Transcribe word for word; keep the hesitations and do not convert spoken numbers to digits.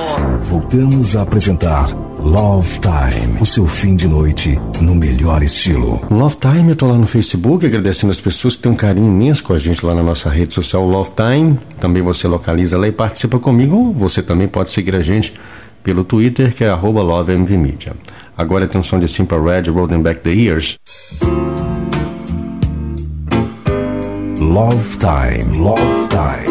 Voltamos a apresentar Love Time, o seu fim de noite no melhor estilo. Love Time, eu tô lá no Facebook agradecendo as pessoas que têm um carinho imenso com a gente lá na nossa rede social Love Time. Também você localiza lá e participa comigo. Você também pode seguir a gente pelo Twitter, que é arroba LoveMVMedia. Agora tem um som de Simple Red, Rolling Back the Years. Love Time, Love Time.